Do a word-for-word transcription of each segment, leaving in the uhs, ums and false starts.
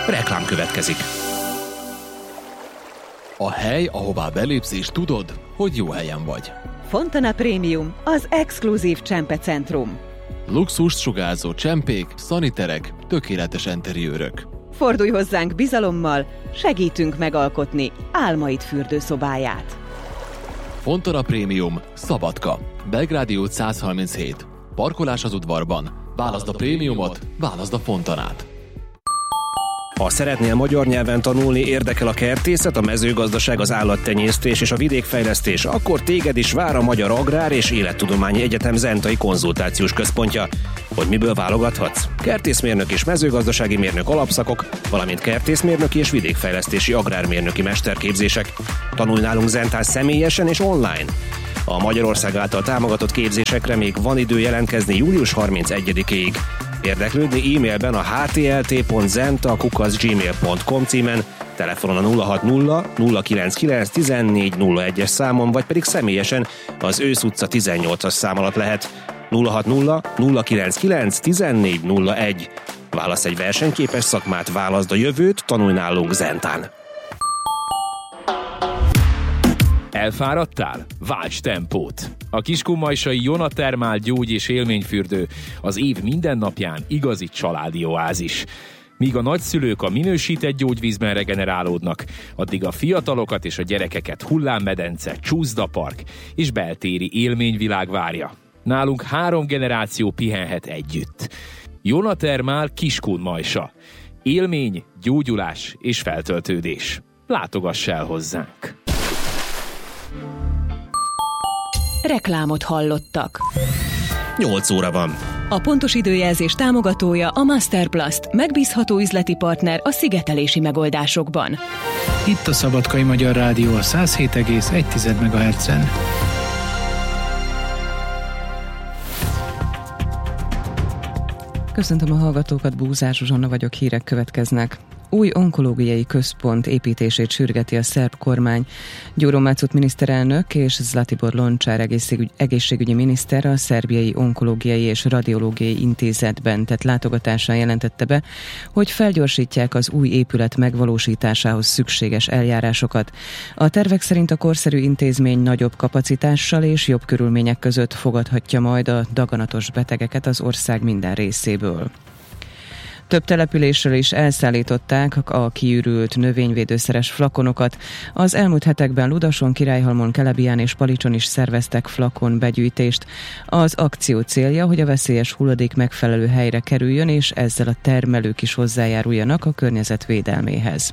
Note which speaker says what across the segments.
Speaker 1: Reklám következik. A hely, ahová belépsz és tudod, hogy jó helyen vagy.
Speaker 2: Fontana Premium, az exkluzív csempecentrum.
Speaker 1: Luxust sugárzó csempék, szaniterek, tökéletes enteriőrök.
Speaker 2: Fordulj hozzánk bizalommal, segítünk megalkotni álmaid fürdőszobáját.
Speaker 1: Fontana Premium, Szabadka, Belgrádi út száz harminchét. Parkolás az udvarban. Válaszd a prémiumot, válaszd a Fontanát.
Speaker 3: Ha szeretnél magyar nyelven tanulni, érdekel a kertészet, a mezőgazdaság, az állattenyésztés és a vidékfejlesztés, akkor téged is vár a Magyar Agrár és Élettudományi Egyetem Zentai Konzultációs Központja. Hogy miből válogathatsz? Kertészmérnök és mezőgazdasági mérnök alapszakok, valamint kertészmérnöki és vidékfejlesztési agrármérnöki mesterképzések. Tanulj nálunk Zentán személyesen és online. A Magyarország által támogatott képzésekre még van idő jelentkezni július harmincegyedikéig. Érdeklődni e-mailben a h t l t pont zenta kukac gmail pont com címen, telefonon a nulla hat nulla nulla kilenc kilenc tizennégy nulla egyes számon, vagy pedig személyesen az Ősz utca tizennyolcas szám alatt lehet. nulla hat nulla nulla kilenc kilenc tizennégy nulla egy. Válasz egy versenyképes szakmát, válaszd a jövőt, tanulj nálunk Zentán.
Speaker 4: Elfáradtál? Válts tempót! A kiskunmajsai Jona Termál gyógy- és élményfürdő az év minden napján igazi családi oázis. Míg a nagyszülők a minősített gyógyvízben regenerálódnak, addig a fiatalokat és a gyerekeket hullámmedence, csúszdapark és beltéri élményvilág várja. Nálunk három generáció pihenhet együtt. Jona Termál Kiskunmajsa. Élmény, gyógyulás és feltöltődés. Látogass el hozzánk!
Speaker 2: Reklámot hallottak.
Speaker 3: nyolc óra van.
Speaker 2: A pontos időjelzés támogatója a Masterplast, megbízható üzleti partner a szigetelési megoldásokban.
Speaker 5: Itt a Szabadkai Magyar Rádió a száz hét egész egy megahertzen.
Speaker 6: Köszöntöm a hallgatókat, Búzár Zsuzsanna vagyok, hírek következnek. Új onkológiai központ építését sürgeti a szerb kormány. Gyuro Máczut miniszterelnök és Zlatibor Loncsár egészségügy, egészségügyi miniszter a Szerbiai Onkológiai és Radiológiai Intézetben tett látogatásán jelentette be, hogy felgyorsítják az új épület megvalósításához szükséges eljárásokat. A tervek szerint a korszerű intézmény nagyobb kapacitással és jobb körülmények között fogadhatja majd a daganatos betegeket az ország minden részéből. Több településről is elszállították a kiürült növényvédőszeres flakonokat. Az elmúlt hetekben Ludason, Királyhalmon, Kelebián és Palicson is szerveztek flakon begyűjtést. Az akció célja, hogy a veszélyes hulladék megfelelő helyre kerüljön, és ezzel a termelők is hozzájáruljanak a környezet védelméhez.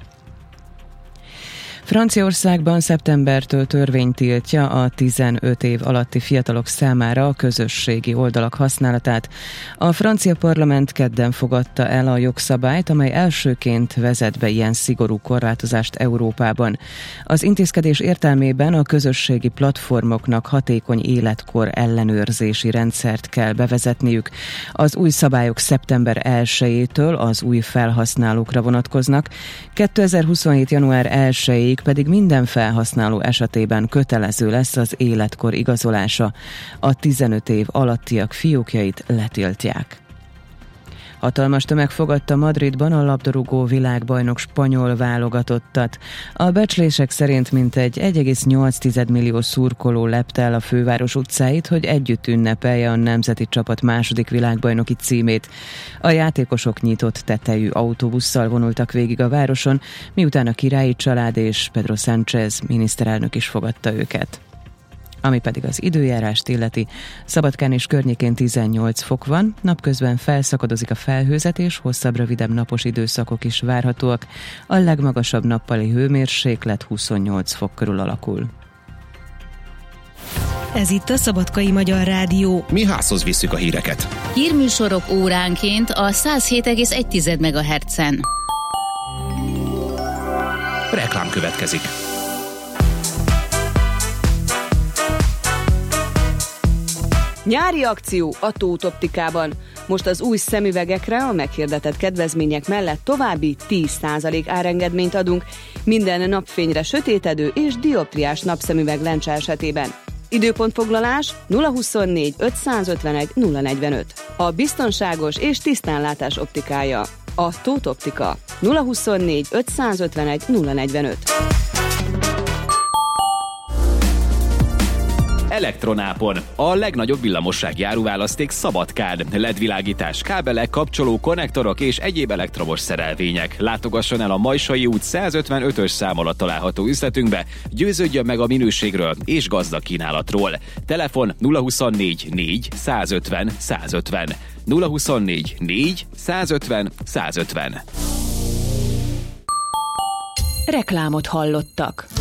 Speaker 6: Franciaországban szeptembertől törvény tiltja a tizenöt év alatti fiatalok számára a közösségi oldalak használatát. A francia parlament kedden fogadta el a jogszabályt, amely elsőként vezet be ilyen szigorú korlátozást Európában. Az intézkedés értelmében a közösségi platformoknak hatékony életkor ellenőrzési rendszert kell bevezetniük. Az új szabályok szeptember elsejétől az új felhasználókra vonatkoznak. kétezer-huszonhét. január elsejéig pedig minden felhasználó esetében kötelező lesz az életkor igazolása. A tizenöt év alattiak fiókjait letiltják. Hatalmas tömeg fogadta Madridban a labdarúgó világbajnok spanyol válogatottat. A becslések szerint mintegy egy egész nyolc millió szurkoló lepte el a főváros utcáit, hogy együtt ünnepelje a nemzeti csapat második világbajnoki címét. A játékosok nyitott tetejű autóbusszal vonultak végig a városon, miután a királyi család és Pedro Sánchez miniszterelnök is fogadta őket. Ami pedig az időjárást illeti, Szabadkán és környékén tizennyolc fok van, napközben felszakadozik a felhőzet és hosszabb, rövidebb napos időszakok is várhatóak. A legmagasabb nappali hőmérséklet huszonnyolc fok körül alakul.
Speaker 7: Ez itt a Szabadkai Magyar Rádió.
Speaker 3: Mi házhoz visszük a híreket.
Speaker 8: Hírműsorok óránként a száz hét egész egy megahertzen.
Speaker 1: Reklám következik.
Speaker 2: Nyári akció a Tóth Optikában. Most az új szemüvegekre a meghirdetett kedvezmények mellett további tíz százalék árengedményt adunk minden napfényre sötétedő és dioptriás napszemüveg lencse esetében. Időpontfoglalás nulla huszonnégy ötszázötvenegy nulla negyvenöt. A biztonságos és tisztánlátás optikája. A Tóth Optika. nulla huszonnégy ötszázötvenegy nulla negyvenöt.
Speaker 9: Elektronápon. A legnagyobb villamossági áruválaszték Szabadkán. el é dé világítás, kábelek, kapcsoló, konnektorok és egyéb elektromos szerelvények. Látogasson el a Majsai út százötvenötös szám alatt található üzletünkbe, győződjön meg a minőségről és gazdag kínálatról. Telefon nulla huszonnégy négy százötven százötven. nulla huszonnégy négy százötven százötven.
Speaker 2: Reklámot hallottak.